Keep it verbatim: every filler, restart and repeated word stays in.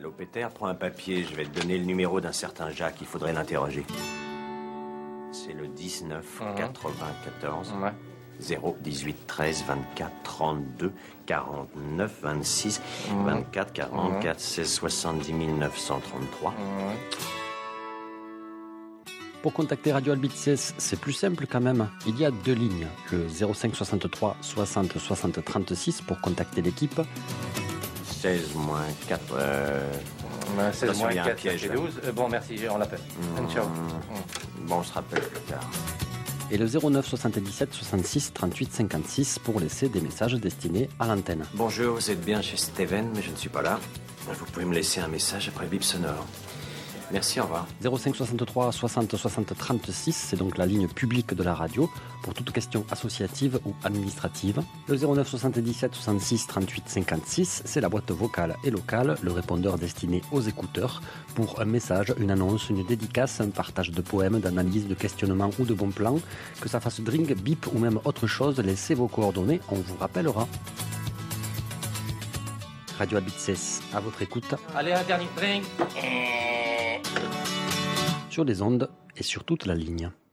Allô, Peter, prends un papier, je vais te donner le numéro d'un certain Jacques, il faudrait l'interroger. C'est le dix-neuf quatre-vingt-quatorze Ouais. zéro dix-huit treize vingt-quatre trente-deux quarante-neuf vingt-six Mmh. vingt-quatre quarante-quatre seize soixante-dix mille neuf cent trente-trois. Mmh. Pour contacter Radio Albices, c'est plus simple quand même. Il y a deux lignes. Le zéro cinq soixante-trois soixante soixante trente-six pour contacter l'équipe. seize moins quatre... Euh... Ouais, seize Attention, moins il y a un quatre, piège, c'est là. douze. Euh, bon, merci, on l'appelle. Mmh. Ciao. Mmh. Bon, on se rappelle plus tard. Et le zéro neuf soixante-dix-sept soixante-six trente-huit cinquante-six pour laisser des messages destinés à l'antenne. Bonjour, vous êtes bien chez Steven, mais je ne suis pas là. Vous pouvez me laisser un message après le bip sonore. Merci, au revoir. zéro cinq soixante-trois soixante soixante trente-six, c'est donc la ligne publique de la radio pour toute question associative ou administrative. Le zéro neuf soixante-dix-sept soixante-six trente-huit cinquante-six, c'est la boîte vocale et locale, le répondeur destiné aux écouteurs pour un message, une annonce, une dédicace, un partage de poèmes, d'analyse, de questionnement ou de bons plans. Que ça fasse drink, bip ou même autre chose, laissez vos coordonnées, on vous rappellera. Radio Albices, à votre écoute. Allez, un dernier drink. Sur les ondes et sur toute la ligne.